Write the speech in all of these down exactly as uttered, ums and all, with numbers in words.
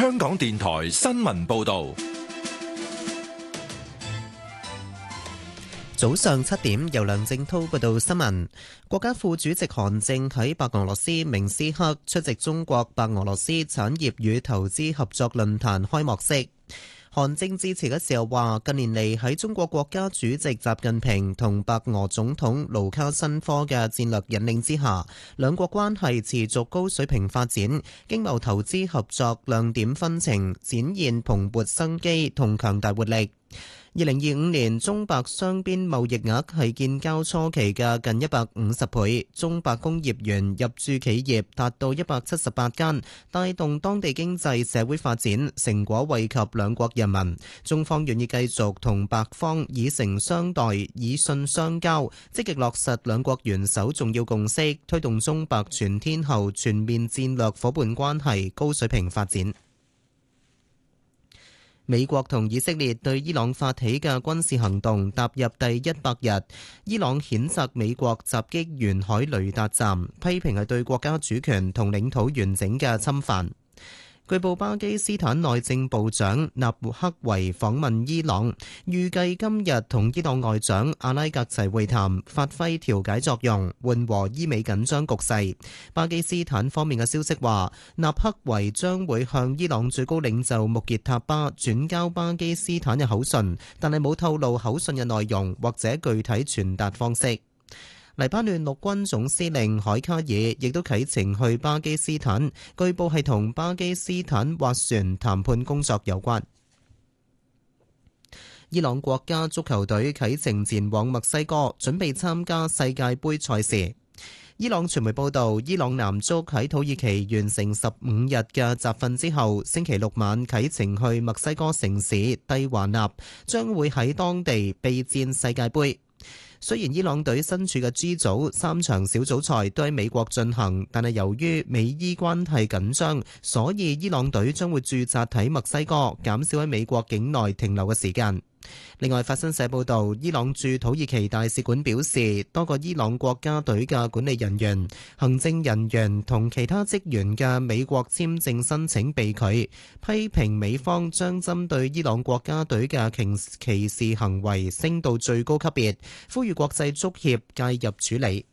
香港電台新聞報道。 早上七點，由梁正濤報道新聞。國家副主席韓正喺白俄羅斯明斯克出席中國白俄羅斯產業與投資合作論壇開幕式。韓正致辭嘅時候話，近年嚟喺中國國家主席習近平同白俄總統盧卡申科嘅戰略引領之下，兩國關係持續高水平發展，經貿投資合作亮點紛呈，展現蓬勃生機同強大活力。二零二五年中白雙邊貿易額係建交初期嘅近一百五十倍，中白工業園入駐企業達到一百七十八間，帶動當地經濟社會發展，成果惠及兩國人民。中方願意繼續同白方以誠相待，以信相交，積極落實兩國元首重要共識，推動中白全天候全面戰略夥伴關係高水平發展。美國同以色列對伊朗發起嘅軍事行動踏入第一百日，伊朗譴責美國襲擊沿海雷達站，批評係對國家主權同領土完整嘅侵犯。據報巴基斯坦內政部長納克維訪問伊朗，預計今日同伊朗外長阿拉格齊會談，發揮調解作用，緩和伊美緊張局勢。巴基斯坦方面嘅消息話，納克維將會向伊朗最高領袖穆傑塔巴轉交巴基斯坦嘅口信，但係冇透露口信嘅內容或者具體傳達方式。黎巴嫩陸軍總司令海卡爾亦都啟程去巴基斯坦，據報係同巴基斯坦斡旋談判工作有關。伊朗國家足球隊啟程前往墨西哥，準備參加世界盃賽事。伊朗傳媒報道，伊朗男足喺土耳其完成十五日嘅集訓之後，星期六晚啟程去墨西哥城市蒂華納，將會喺當地備戰世界盃。雖然伊朗隊身處嘅 G 組三場小組賽都喺美國進行，但係由於美伊關係緊張，所以伊朗隊將會駐紮喺墨西哥，減少喺美國境內停留嘅時間。另外，法新社報道，伊朗駐土耳其大使館表示，多個伊朗國家隊嘅管理人員、行政人員同其他職員嘅美國簽證申請被拒，批評美方將針對伊朗國家隊嘅歧視行為升到最高級別，呼籲國際足協介入處理。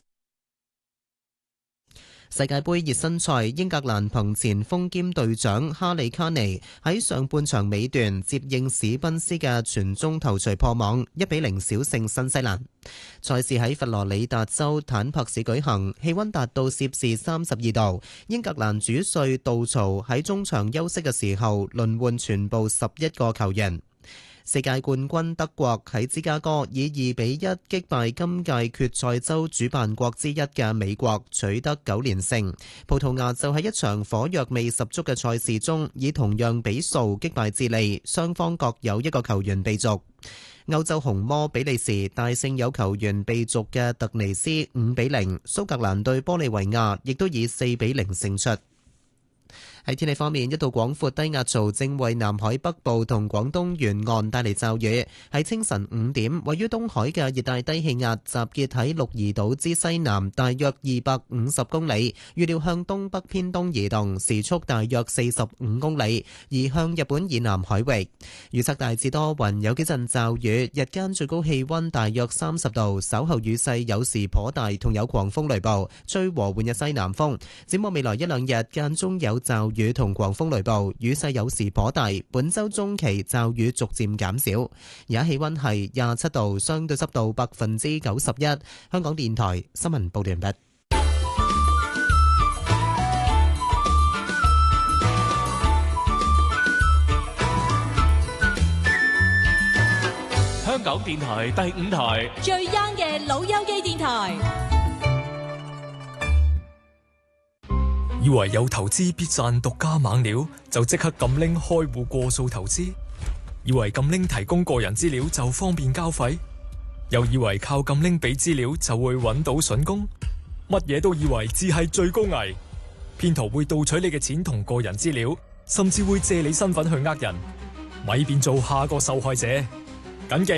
世界盃熱身賽，英格蘭憑前鋒兼隊長哈利卡尼喺上半場尾段接應史賓斯嘅傳中頭槌破網，一比零小勝新西蘭。賽事喺佛羅里達州坦珀市舉行，氣溫達到攝氏三十二度。英格蘭主帥杜曹喺中場休息嘅時候輪換全部十一個球員。世界冠軍德國喺芝加哥以二比一擊敗今屆決賽周主辦國之一嘅美國，取得九連勝。葡萄牙就喺一場火藥味十足嘅賽事中，以同樣比數擊敗智利，雙方各有一個球員被逐。歐洲紅魔比利時大勝有球員被逐嘅突尼斯五比零，蘇格蘭對玻利維亞亦都以四比零勝出。喺天氣方面，一道廣闊低壓槽正為南海北部同廣東沿岸帶嚟驟雨。喺清晨五點，位於東海嘅熱帶低氣壓集結喺鹿兒島之西南，大約二百五十公里，預料向東北偏東移動，時速大約四十五公里，移向日本以南海域。預測大致多雲，有幾陣驟雨，日間最高氣溫大約三十度，稍後雨勢有時頗大，同有狂風雷暴，吹和緩嘅西南風。展望未來一兩日，間中有驟雨同狂風雷暴，雨勢有時頗大。本周中期驟雨逐漸減少。而家氣溫係廿七度，相對濕度百分之九十一。香港電台新聞報道完畢。 香港電台第五台最 young 嘅老友記電台。 以為有投資必賺獨家猛料，就即刻撳拎開戶過數投資；以為撳拎提供個人資料就方便交費，又以為靠撳拎俾資料就會揾到筍工，乜嘢都以為只係最高危。騙徒會盜取你嘅錢同個人資料，甚至會借你身份去呃人，咪變做下個受害者。謹記